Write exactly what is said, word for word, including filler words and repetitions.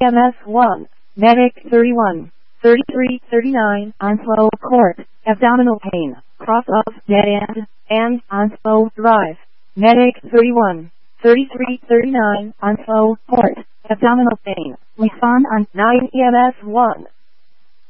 M S one, Medic thirty-one, thirty-three, thirty-nine, Onslow Court, abdominal pain, cross of dead end, and Onslow Drive. Medic thirty-one, thirty-three, thirty-nine, Onslow Court, abdominal pain. Respond on nine E M S one.